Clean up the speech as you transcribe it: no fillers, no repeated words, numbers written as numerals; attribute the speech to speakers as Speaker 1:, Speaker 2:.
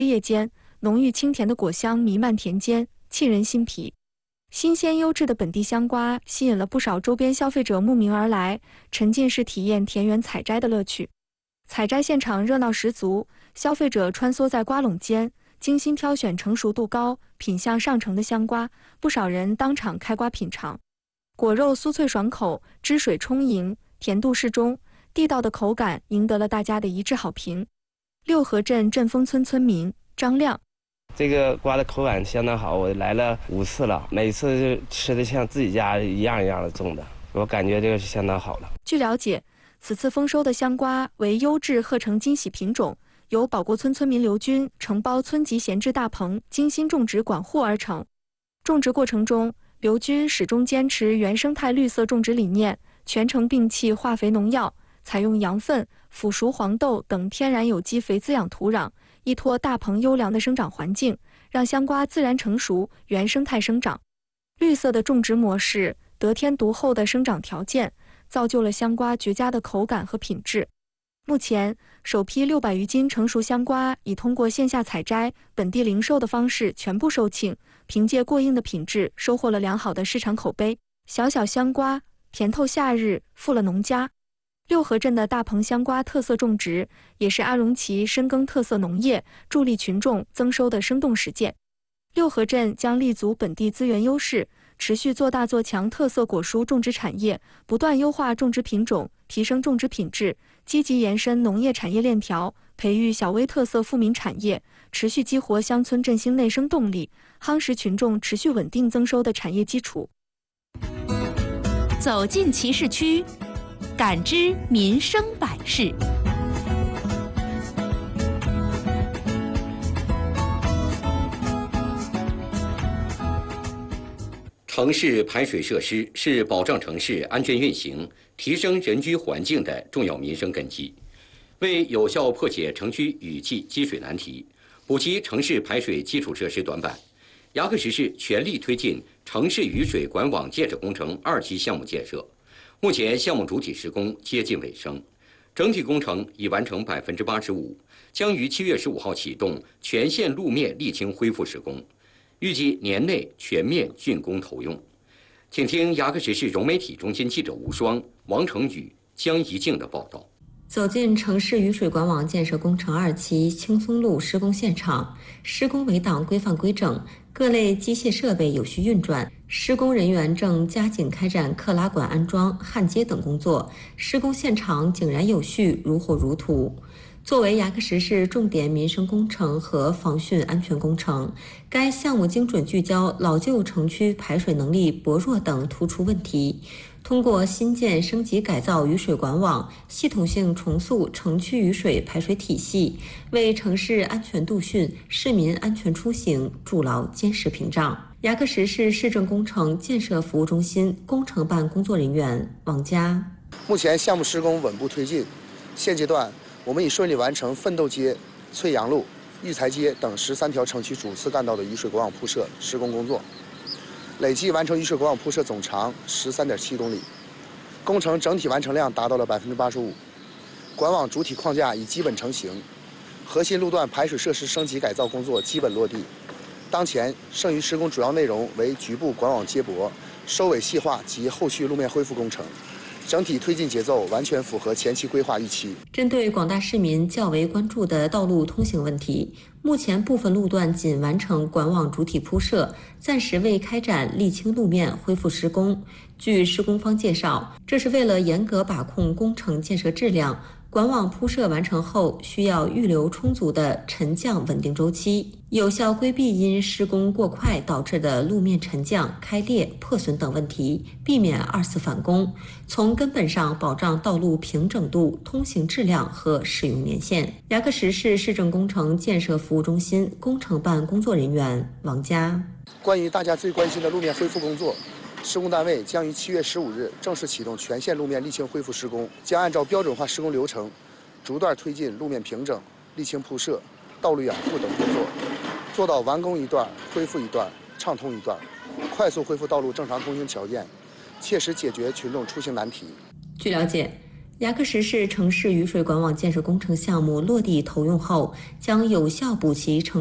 Speaker 1: 夜间，浓郁清甜的果香弥漫田间，沁人心脾。新鲜优质的本地香瓜吸引了不少周边消费者慕名而来，沉浸式体验田园采摘的乐趣。采摘现场热闹十足，消费者穿梭在瓜垄间，精心挑选成熟度高、品相上乘的香瓜，不少人当场开瓜品尝。果肉酥脆爽口，汁水充盈，甜度适中，地道的口感赢得了大家的一致好评。六合镇振丰村村民张亮。
Speaker 2: 这个瓜的口感相当好，我来了5次了，每次就吃的像自己家一样一样的种的，我感觉这个是相当好了。
Speaker 1: 据了解，此次丰收的香瓜为优质鹤城金喜品种，由保国村村民刘军承包村级闲置大棚，精心种植管护而成。种植过程中，刘军始终坚持原生态绿色种植理念，全程摒弃化肥农药，采用羊粪、腐熟黄豆等天然有机肥滋养土壤，依托大棚优良的生长环境，让香瓜自然成熟、原生态生长。绿色的种植模式，得天独厚的生长条件，造就了香瓜绝佳的口感和品质。目前，首批600余斤成熟香瓜已通过线下采摘、本地零售的方式全部售罄，凭借过硬的品质，收获了良好的市场口碑。小小香瓜，甜透夏日，富了农家。六合镇的大棚香瓜特色种植，也是阿荣旗深耕特色农业、助力群众增收的生动实践。六合镇将立足本地资源优势，持续做大做强特色果蔬种植产业，不断优化种植品种，提升种植品质，积极延伸农业产业链条，培育小微特色富民产业，持续激活乡村振兴内生动力，夯实群众持续稳定增收的产业基础。
Speaker 3: 走进集市区，感知民生百事。
Speaker 4: 城市排水设施是保障城市安全运行、提升人居环境的重要民生根基。为有效破解城区雨季积水难题，补齐城市排水基础设施短板，牙克石市全力推进城市雨水管网建设工程2期项目建设。目前项目主体施工接近尾声，整体工程已完成85%，将于7月15号启动全线路面沥青恢复施工，预计年内全面竣工投用。请听牙克石市融媒体中心记者吴双、王成宇、江怡静的报道。
Speaker 5: 走进城市雨水管网建设工程2期青松路施工现场，施工围档规范规整，各类机械设备有序运转，施工人员正加紧开展克拉管安装、焊接等工作，施工现场井然有序，如火如荼。作为牙克石市重点民生工程和防汛安全工程，该项目精准聚焦老旧城区排水能力薄弱等突出问题，通过新建升级改造雨水管网，系统性重塑城区雨水排水体系，为城市安全度汛、市民安全出行筑牢坚实屏障。牙克石市市政工程建设服务中心工程办工作人员王佳，
Speaker 6: 目前项目施工稳步推进，现阶段我们已顺利完成奋斗街、翠阳路、育才街等13条城区主次干道的雨水管网铺设施工工作，累计完成雨水管网铺设总长13.7公里，工程整体完成量达到了85%，管网主体框架已基本成型，核心路段排水设施升级改造工作基本落地。当前剩余施工主要内容为局部管网接驳、收尾细化及后续路面恢复工程，整体推进节奏完全符合前期规划预期。
Speaker 5: 针对广大市民较为关注的道路通行问题，目前部分路段仅完成管网主体铺设，暂时未开展沥青路面恢复施工。据施工方介绍，这是为了严格把控工程建设质量，管网铺设完成后需要预留充足的沉降稳定周期，有效规避因施工过快导致的路面沉降、开裂、破损等问题，避免2次返工，从根本上保障道路平整度、通行质量和使用年限。牙克石市市政工程建设服务中心工程办工作人员王佳，
Speaker 6: 关于大家最关心的路面恢复工作，施工单位将于7月15日正式启动全线路面沥青恢复施工，将按照标准化施工流程，逐段推进路面平整、沥青铺设、道路养护等工作，做到完工一段、恢复一段、畅通一段，快速恢复道路正常通行条件，切实解决群众出行难题。
Speaker 5: 据了解， 牙克石市城市雨水管网建设工程项目落地投用后，将有效补齐城